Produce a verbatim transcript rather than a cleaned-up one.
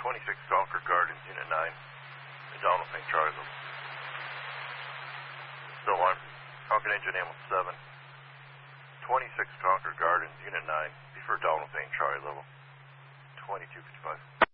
twenty-six Concord Gardens, Unit nine. Down with Saint Charlie level. Still on. Concord engine ambulance seven. twenty-six Concord Gardens, Unit nine. Defer down with Saint Charlie level. twenty-two fifty-five.